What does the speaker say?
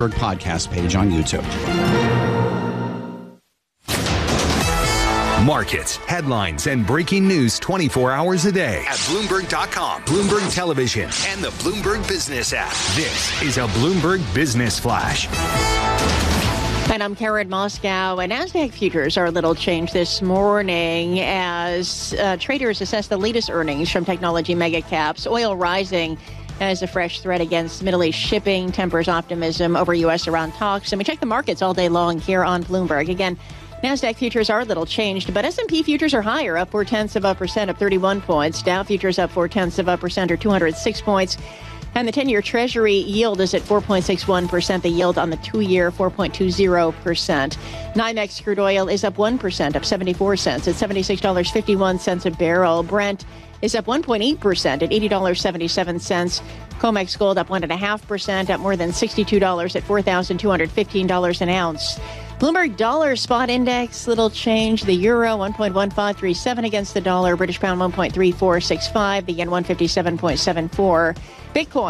podcast page on YouTube. Markets, headlines, and breaking news 24 hours a day at Bloomberg.com, Bloomberg Television, and the Bloomberg Business app. This is a Bloomberg Business Flash. And I'm Karen Moscow, and NASDAQ futures are a little changed this morning as traders assess the latest earnings from technology mega caps. Oil rising as a fresh threat against Middle East shipping tempers optimism over U.S.-Iran talks. And we check the markets all day long here on Bloomberg. Again, NASDAQ futures are a little changed, but S&P futures are higher, up 0.4%, up 31 points. Dow futures up 0.4%, or 206 points. And the 10-year Treasury yield is at 4.61%. The yield on the 2-year, 4.20%. NYMEX crude oil is up 1%, up 74 cents at $76.51 a barrel. Brent is up 1.8% at $80.77. COMEX gold up 1.5%, up more than $62 at $4,215 an ounce. Bloomberg dollar spot index, little change. The euro, 1.1537 against the dollar. British pound, 1.3465. The yen, 157.74. Bitcoin.